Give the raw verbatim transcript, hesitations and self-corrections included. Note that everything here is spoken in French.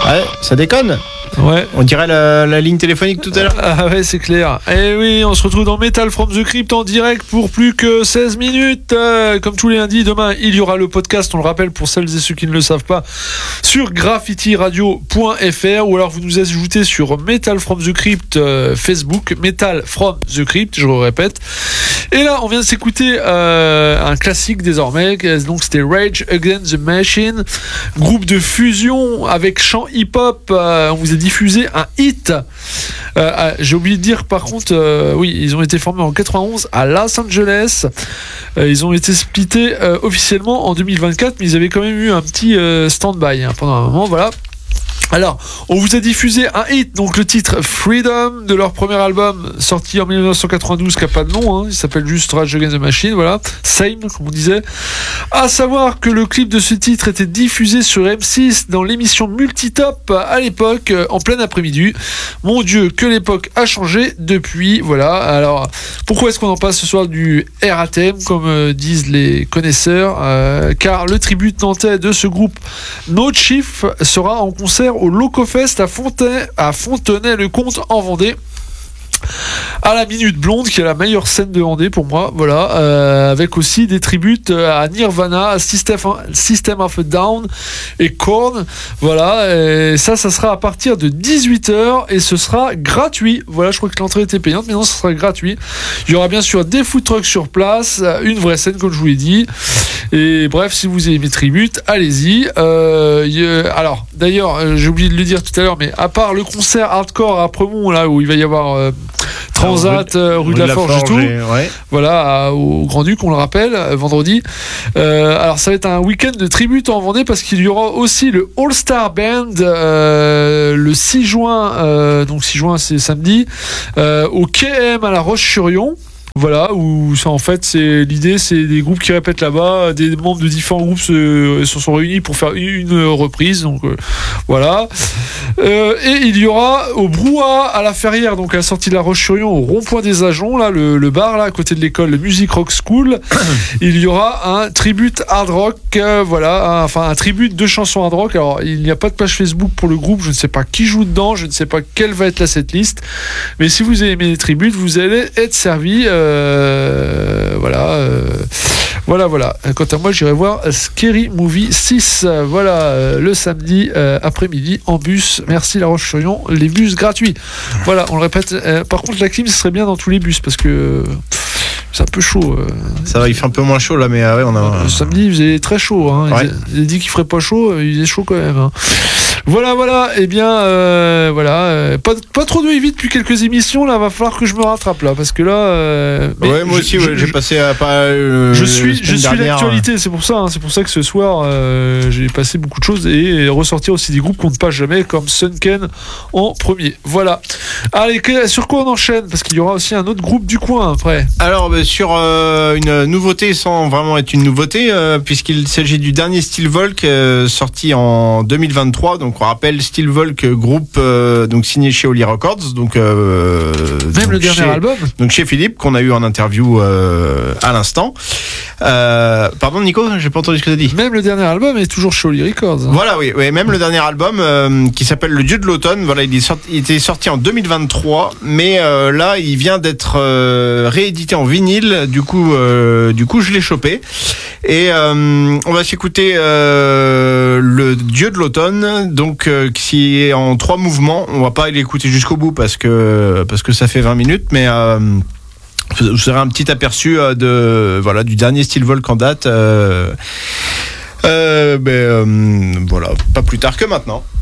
Ouais, ça déconne. Ouais. On dirait la, la ligne téléphonique tout à l'heure. Ah ouais, c'est clair. Et oui, on se retrouve dans Metal from the Crypt en direct pour plus que seize minutes. Euh, comme tous les lundis, demain, il y aura le podcast, on le rappelle pour celles et ceux qui ne le savent pas, sur graffiti radio point f r, ou alors vous nous ajoutez sur Metal from the Crypt euh, Facebook, Metal from the Crypt, je le répète. Et là, on vient de s'écouter euh, un classique désormais, donc c'était Rage Against the Machine, groupe de fusion avec chant hip-hop. Euh, on vous a diffusé un hit. Euh, j'ai oublié de dire par contre, euh, oui, ils ont été formés en quatre-vingt-onze à Los Angeles. Euh, ils ont été splittés euh, officiellement en deux mille vingt-quatre, mais ils avaient quand même eu un petit euh, stand-by hein, pendant un moment, voilà. Alors, on vous a diffusé un hit, donc le titre Freedom de leur premier album sorti en dix-neuf cent quatre-vingt-douze, qui n'a pas de nom, hein, il s'appelle juste Rage Against the Machine, voilà, Same, comme on disait. À savoir que le clip de ce titre était diffusé sur M six dans l'émission Multitop à l'époque, en plein après-midi. Mon Dieu, que l'époque a changé depuis, voilà. Alors, pourquoi est-ce qu'on en passe ce soir du R A T M, comme euh, disent les connaisseurs, euh, car le tribute nantais de ce groupe No Chief sera en concert au Locofest à Fontenay, à Fontenay-le-Comte en Vendée, à la Minute Blonde, qui est la meilleure scène de Vendée pour moi, voilà, euh, avec aussi des tributes à Nirvana, à System, System of a Down et Korn, voilà, et ça, ça sera à partir de dix-huit heures et ce sera gratuit, voilà, je crois que l'entrée était payante, mais non, ce sera gratuit. Il y aura bien sûr des food trucks sur place, une vraie scène comme je vous l'ai dit, et bref, si vous aimez mes tributes, allez-y. Euh, y, alors, d'ailleurs, j'ai oublié de le dire tout à l'heure, mais à part le concert hardcore à Premont, là où il va y avoir euh, Transat, euh, rue, rue de la, la Forge, Forge et tout, et, ouais. Voilà, à, au Grand-Duc, on le rappelle, vendredi. Euh, alors, ça va être un week-end de tribute en Vendée parce qu'il y aura aussi le All-Star Band euh, le six juin, euh, donc six juin, c'est samedi, euh, au K M à La Roche-sur-Yon. Voilà, où ça, en fait, c'est l'idée, c'est des groupes qui répètent là-bas, des membres de différents groupes se, se sont réunis pour faire une, une reprise, donc euh, voilà. Euh, et il y aura au Brouhaha à la Ferrière, donc à la sortie de La Roche-sur-Yon, au rond-point des Agents, là, le, le bar là, à côté de l'école, le Music Rock School, il y aura un tribute hard rock, euh, voilà, un, enfin un tribute de chansons hard rock. Alors, il n'y a pas de page Facebook pour le groupe, je ne sais pas qui joue dedans, je ne sais pas quelle va être la setlist, mais si vous aimez les tributes, vous allez être servi. Euh, Euh, voilà, euh, voilà, voilà. Quant à moi, j'irai voir Scary Movie six, voilà, euh, le samedi euh, après-midi en bus. Merci La Roche-sur-Yon, les bus gratuits. Voilà, on le répète. Euh, par contre, la clim, ce serait bien dans tous les bus parce que euh, c'est un peu chaud. Euh. Ça va, il fait un peu moins chaud là, mais euh, ouais, on a. Le samedi, il faisait très chaud. Hein. Ouais. Il a dit qu'il ferait pas chaud, il faisait chaud quand même. Hein. Voilà, voilà, et eh bien, euh, voilà, euh, pas, pas trop de vite depuis quelques émissions, là, va falloir que je me rattrape, là, parce que là... Euh, ouais, moi je, aussi, je, ouais, je, j'ai passé à pas... Euh, je suis, je suis l'actualité, c'est pour ça, hein, c'est pour ça que ce soir, euh, j'ai passé beaucoup de choses, et, et ressortir aussi des groupes qu'on ne passe jamais, comme Sunken en premier. Voilà. Allez, sur quoi on enchaîne? Parce qu'il y aura aussi un autre groupe du coin, après. Alors, bah, sur euh, une nouveauté, sans vraiment être une nouveauté, euh, puisqu'il s'agit du dernier Steel Volk, euh, sorti en deux mille vingt-trois, donc on rappelle Steel Volk, groupe euh, donc signé chez Holly Records, donc euh, même donc le dernier chez, album. Donc chez Philippe qu'on a eu en interview euh, à l'instant. Euh, pardon Nico, j'ai pas entendu ce que tu as dit. Même le dernier album est toujours chez Holly Records. Hein. Voilà, oui, oui, même le dernier album euh, qui s'appelle Le Dieu de l'automne. Voilà, il est sorti, il était sorti en deux mille vingt-trois, mais euh, là il vient d'être euh, réédité en vinyle. Du coup, euh, du coup, je l'ai chopé. Et euh, on va s'écouter euh, Le Dieu de l'automne, donc euh, qui est en trois mouvements. On va pas l'écouter jusqu'au bout parce que parce que ça fait vingt minutes, mais euh, vous serez un petit aperçu euh, de voilà du dernier Steel Volk en date. Euh, euh, ben euh, voilà, pas plus tard que maintenant.